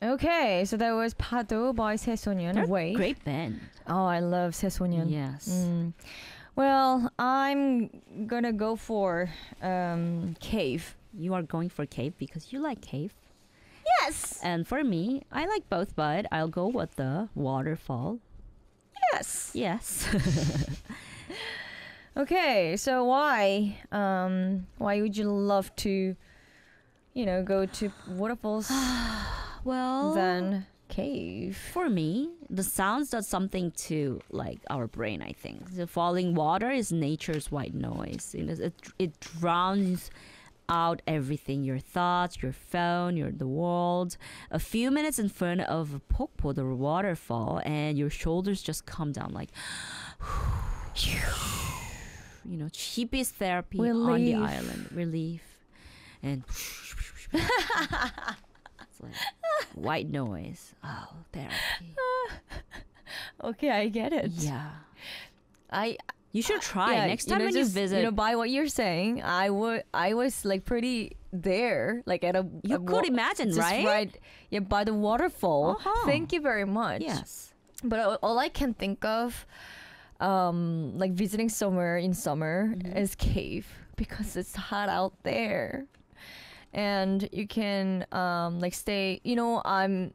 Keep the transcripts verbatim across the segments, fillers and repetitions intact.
Okay, so that was 파도 by 새소년. They're Wave. great band. Oh, I love 새소년. Yes. Mm. Well, I'm gonna go for um, cave. You are going for cave because you like cave. Yes. And for me, I like both, but I'll go with the waterfall. Yes. Yes. Okay, so why um why would you love to you know go to waterfalls Well, than cave? for me, the sounds does something to like our brain, I think. The falling water is nature's white noise. You know, it it drowns out everything, your thoughts, your phone, your the world. A few minutes in front of a pokpo, the waterfall, and your shoulders just come down like you know, cheapest therapy on the Relief. island. Relief. And it's like white noise. Oh, therapy. Okay, I get it. Yeah. I You should try. yeah, Next you time know, when just, you visit. you know, by what you're saying, I would I was like pretty there, like at a you a could wa- imagine, just right? yeah, by the waterfall. Uh-huh. Thank you very much. Yes. But all- all I can think of, um, like visiting somewhere in summer Mhm. is cave because it's hot out there, and you can um like stay. You know, I'm,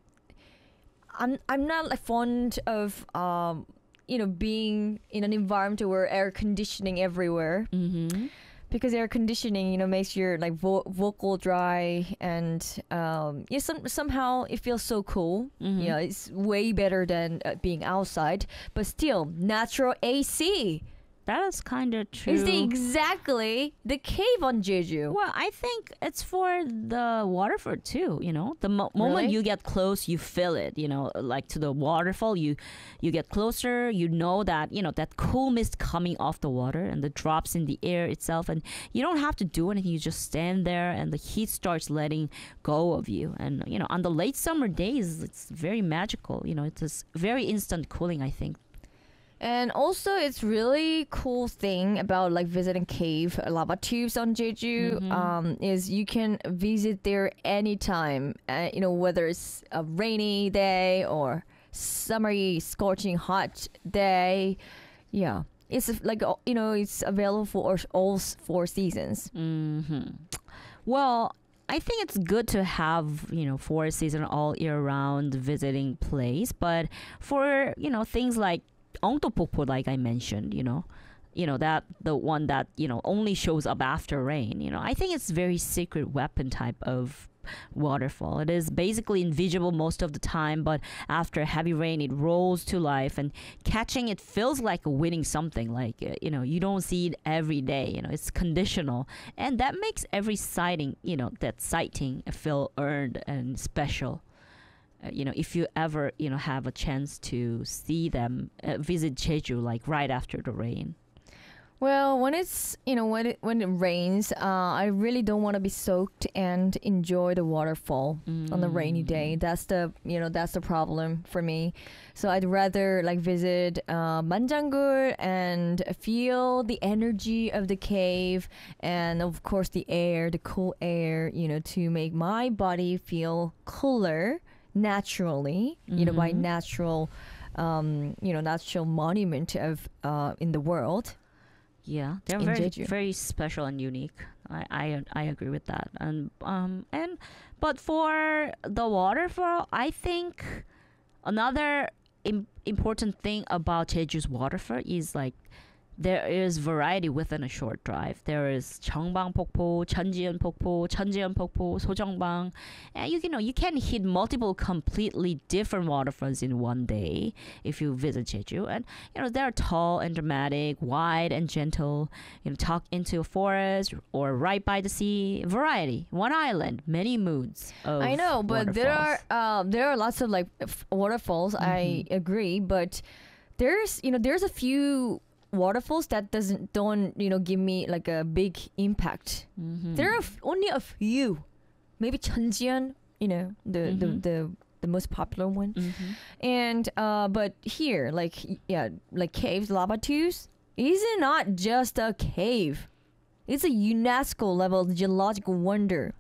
I'm I'm not like fond of um you know being in an environment where air conditioning everywhere Mm-hmm. because air conditioning you know makes your like vo- vocal dry and um yeah some somehow it feels so cool. Mhm. Yeah, it's way better than uh, being outside, but still natural A C That is kind of true. is the exactly the cave on Jeju. Well, I think it's for the waterfall too. You know, the mo- moment Really? you get close, you feel it. You know, like to the waterfall, you you get closer. You know that you know that cool mist coming off the water and the drops in the air itself, and you don't have to do anything. You just stand there, and the heat starts letting go of you. And you know, on the late summer days, it's very magical. You know, it's this very instant cooling. I think. And also, it's really cool thing about like visiting cave lava tubes on Jeju Mhm. um, is you can visit there anytime. Uh, you know, whether it's a rainy day or summery, scorching hot day. Yeah, it's like uh, you know, it's available for all s- four seasons. Hmm. Well, I think it's good to have, you know, four season all year round visiting place, but for, you know, things like Ongtopokpo, like I mentioned, you know, you know, that the one that, you know, only shows up after rain, you know, I think it's very secret weapon type of waterfall. It is basically invisible most of the time, but after heavy rain, it rolls to life, and catching it feels like winning something. Like, uh, you know, you don't see it every day, you know, it's conditional. And that makes every sighting, you know, that sighting feel earned and special. Uh, you know, if you ever, you know, have a chance to see them, uh, visit Jeju, like right after the rain. Well, when it's you know when it when it rains, uh, I really don't want to be soaked and enjoy the waterfall on a rainy day. That's the you know that's the problem for me. So I'd rather like visit uh, Manjangul and feel the energy of the cave, and of course the air, the cool air. You know, to make my body feel cooler naturally. You know, by Mhm. natural, um, you know, natural monument of uh, in the world. Yeah, they're in very Jeju. very special and unique. I, I I agree with that. And um and but for the waterfall, I think another Im- important thing about Jeju's waterfall is like there is variety within a short drive. There is Cheongbang Pokpo, Cheonjiyeon Pokpo, Cheonjiyeon Pokpo, Sojeongbang, and you, you know you can hit multiple completely different waterfalls in one day if you visit Jeju. And you know they're tall and dramatic, wide and gentle. You know, tucked into a forest or right by the sea. Variety, one island, many moods. Of I know, but there are waterfalls. um, there are lots of like f- waterfalls. I Mhm. agree, but there's you know there's a few waterfalls that doesn't don't you know give me like a big impact. Mhm. There are f- only a few, maybe Cheonjiyeon, you know the, Mhm. the the the most popular one, Mhm. and uh, but here like y- yeah like caves, lava tubes is not just a cave. It's a UNESCO level geological wonder.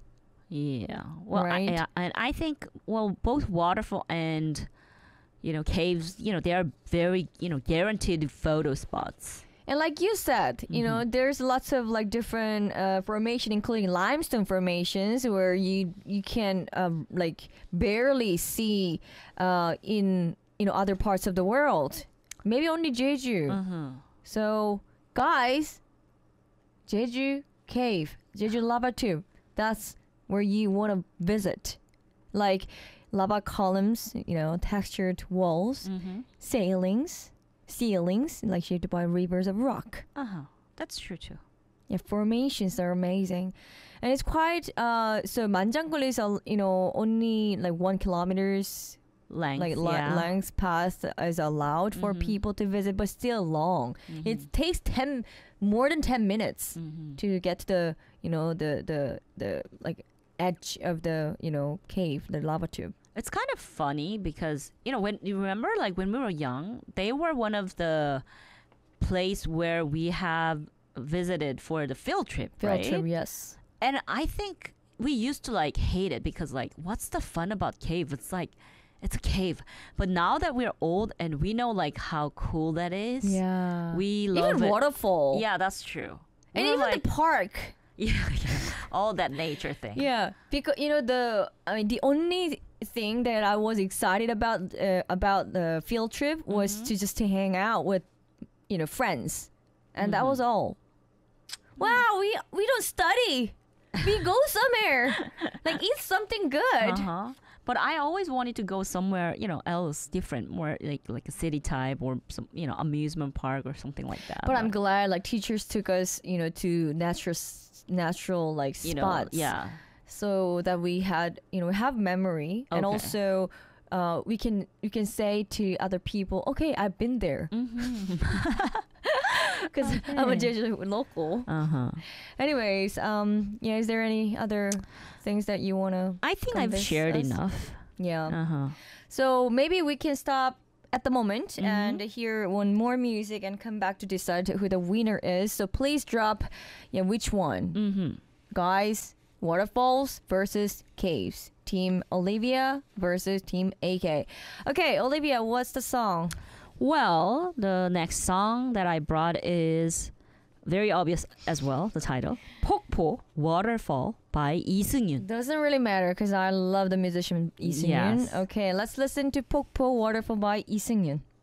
Yeah. Well, Right? I, yeah, and I think well, both waterfall and you know caves, you know, they are very you know guaranteed photo spots. And like you said, you know, Mhm. there's lots of like different uh, formation, including limestone formations, where you you can um, like barely see uh, in you know other parts of the world. Maybe only Jeju. Uh-huh. So guys, Jeju Cave, Jeju Lava Tube. That's where you want to visit. Like lava columns, you know, textured walls, Mm-hmm. sailings, ceilings, like shaped by rivers of rock. Uh-huh. That's true too. Yeah, formations are amazing. And it's quite, uh, so Manjangul is, uh, you know, only like one kilometers Length. like le- yeah. length path is allowed for Mhm. people to visit, but still long. Mhm. It takes ten, more than ten minutes Mhm. to get to the, you know, the, the, the like edge of the, you know, cave, the lava tube. It's kind of funny because you know when you remember like when we were young, they were one of the place where we have visited for the field trip, Field right? trip, yes. And I think we used to like hate it because like what's the fun about cave? It's like it's a cave. But now that we're old and we know like how cool that is, Yeah. we love Even it. waterfall. Yeah, that's true. And We're even like, the park. yeah, yeah, all that nature thing. Yeah, because you know the I mean the only thing that I was excited about uh, about the field trip was Mhm. to just to hang out with you know friends, and that Mhm. was all. Wow, we we don't study. We go somewhere, like eat something good. Uh-huh. But I always wanted to go somewhere, you know, else different, more like like a city type or some, you know, amusement park or something like that. But I'm glad like teachers took us you know to natural s- natural like you know, spots. yeah. So that we had you know have memory and Okay. also. Uh, we can we can say to other people, okay, I've been there Mm-hmm. because I'm a Okay. Jeju local. Uh-huh. Anyways, um, yeah, is there any other things that you wanna? I think I've Convince shared us? enough. Yeah. Uh-huh. So maybe we can stop at the moment Mhm. and hear one more music and come back to decide who the winner is. So please drop, yeah, which one, Mm-hmm. guys? Waterfalls versus caves. Team Olivia versus Team A K. Okay, Olivia, what's the song? Well, the next song that I brought is very obvious as well, the title. 폭포 Waterfall by Lee Seung-yoon. Doesn't really matter because I love the musician Lee Seung-yoon. Yes. Okay, let's listen to Pokpo Waterfall by Lee Seung-yoon.